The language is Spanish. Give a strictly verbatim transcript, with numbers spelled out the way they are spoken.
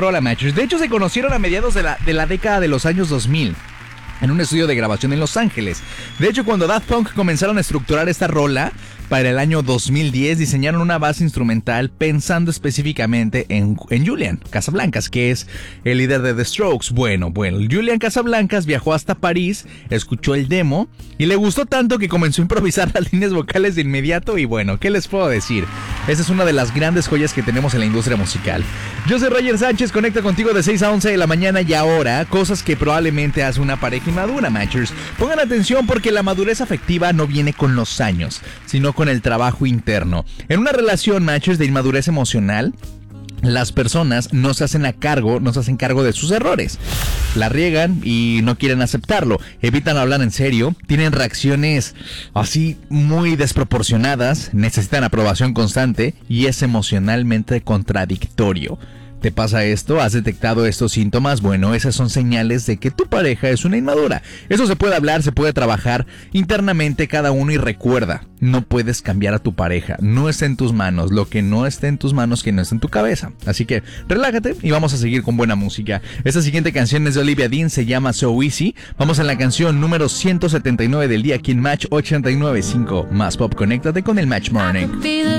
rola, Matchers. De hecho, se conocieron a mediados de la, de la década de los años dos mil. En un estudio de grabación en Los Ángeles. De hecho, cuando Daft Punk comenzaron a estructurar esta rola para el año dos mil diez, diseñaron una base instrumental pensando específicamente en, en Julian Casablancas, que es el líder de The Strokes. Bueno, bueno, Julian Casablancas viajó hasta París, escuchó el demo y le gustó tanto que comenzó a improvisar las líneas vocales de inmediato. Y bueno, ¿qué les puedo decir? Esa es una de las grandes joyas que tenemos en la industria musical. Yo soy Roger Sánchez, conecta contigo de seis a once de la mañana y ahora, cosas que probablemente hace una pareja inmadura, Matchers. Pongan atención porque la madurez afectiva no viene con los años, sino con el trabajo interno. En una relación, Matchers, de inmadurez emocional, las personas no se hacen a cargo, no se hacen cargo de sus errores. La riegan y no quieren aceptarlo. Evitan hablar en serio, tienen reacciones así muy desproporcionadas, necesitan aprobación constante y es emocionalmente contradictorio. ¿Te pasa esto? ¿Has detectado estos síntomas? Bueno, esas son señales de que tu pareja es una inmadura. Eso se puede hablar, se puede trabajar internamente cada uno y recuerda, no puedes cambiar a tu pareja. No está en tus manos. Lo que no está en tus manos, que no está en tu cabeza. Así que relájate y vamos a seguir con buena música. Esta siguiente canción es de Olivia Dean, se llama So Easy. Vamos a la canción número ciento setenta y nueve del día aquí en Match ochenta y nueve punto cinco. Más pop, conéctate con el Match Morning.